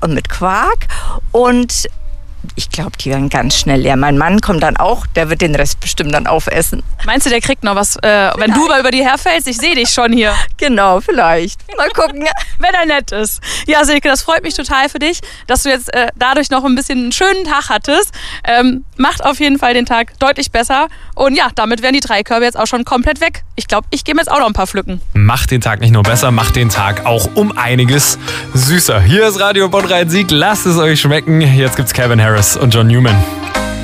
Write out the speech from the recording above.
und mit Quark. Und ich glaube, die werden ganz schnell leer. Mein Mann kommt dann auch, der wird den Rest bestimmt dann aufessen. Meinst du, der kriegt noch was, wenn du mal über die herfällst? Ich sehe dich schon hier. Genau, vielleicht. Mal gucken. Wenn er nett ist. Ja, Silke, das freut mich total für dich, dass du jetzt dadurch noch ein bisschen einen schönen Tag hattest. Macht auf jeden Fall den Tag deutlich besser. Und ja, damit wären die 3 Körbe jetzt auch schon komplett weg. Ich glaube, ich gehe mir jetzt auch noch ein paar pflücken. Macht den Tag nicht nur besser, macht den Tag auch um einiges süßer. Hier ist Radio Bonn Rhein-Sieg. Lasst es euch schmecken. Jetzt gibt's Calvin Harris und John Newman.